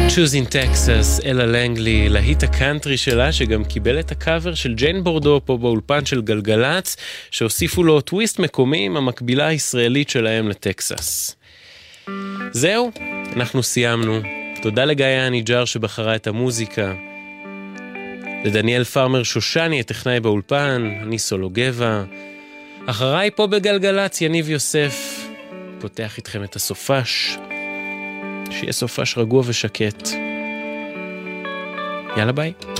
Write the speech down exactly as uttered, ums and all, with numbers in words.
Choosing Texas, אלה לנגלי, להיט הקאנטרי שלה, שגם קיבל את הקאבר של ג'יין בורדו פה באולפן של גלגלץ, שהוסיפו לו טוויסט מקומי עם המקבילה הישראלית שלהם לטקסס. זהו, אנחנו סיימנו. תודה לגיא הניג'ר שבחרה את המוזיקה. לדניאל פארמר שושני, הטכנאי באולפן, אני סולו גבע. אחריי פה בגלגלץ, יניב יוסף, פותח איתכם את הסופש. שיהיה סופש רגוע ושקט. יאללה ביי.